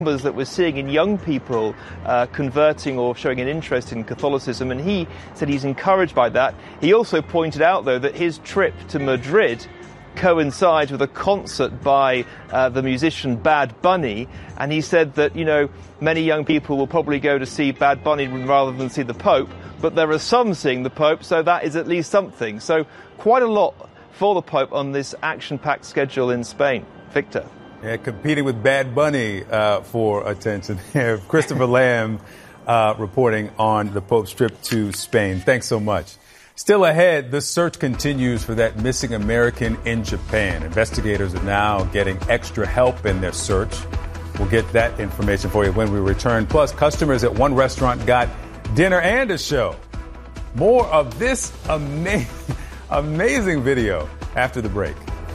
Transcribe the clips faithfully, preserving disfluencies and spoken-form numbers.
numbers that we're seeing in young people uh, converting or showing an interest in Catholicism, and he said he's encouraged by that. He also pointed out, though, that his trip to Madrid coincides with a concert by uh, the musician Bad Bunny, and he said that, you know, many young people will probably go to see Bad Bunny rather than see the Pope, but there are some seeing the Pope, so that is at least something. So quite a lot for the Pope on this action-packed schedule in Spain. Victor. Yeah, competing with Bad Bunny uh, for attention here. Christopher Lamb uh, reporting on the Pope's trip to Spain. Thanks so much. Still ahead, the search continues for that missing American in Japan. Investigators are now getting extra help in their search. We'll get that information for you when we return. Plus, customers at one restaurant got dinner and a show. More of this ama- amazing video after the break.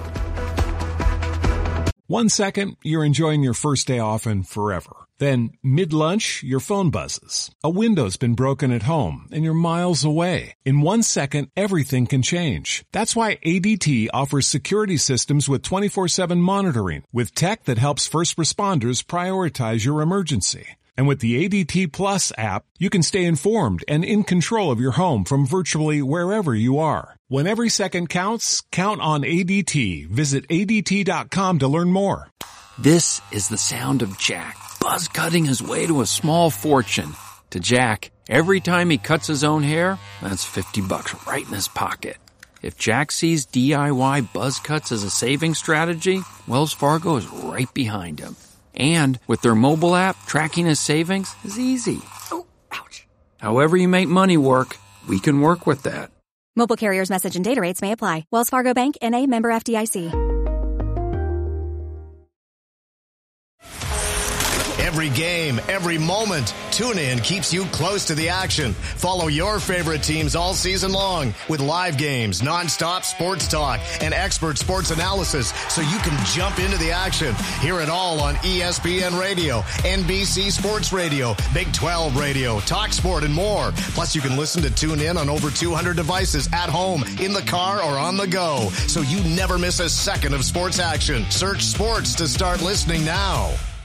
One second, you're enjoying your first day off and forever. Then, mid-lunch, your phone buzzes. A window's been broken at home, and you're miles away. In one second, everything can change. That's why A D T offers security systems with twenty-four seven monitoring, with tech that helps first responders prioritize your emergency. And with the A D T Plus app, you can stay informed and in control of your home from virtually wherever you are. When every second counts, count on A D T. Visit A D T dot com to learn more. This is the sound of Jack, buzz cutting his way to a small fortune. To Jack, every time he cuts his own hair, that's fifty bucks right in his pocket. If Jack sees D I Y buzz cuts as a saving strategy, Wells Fargo is right behind him. And with their mobile app, tracking his savings is easy. Oh, ouch. However you make money work, we can work with that. Mobile carriers' message and data rates may apply. Wells Fargo Bank, N A, member F D I C. Every game, every moment, TuneIn keeps you close to the action. Follow your favorite teams all season long with live games, nonstop sports talk, and expert sports analysis so you can jump into the action. Hear it all on E S P N Radio, N B C Sports Radio, Big twelve Radio, TalkSport, and more. Plus, you can listen to TuneIn on over two hundred devices at home, in the car, or on the go, so you never miss a second of sports action. Search sports to start listening now.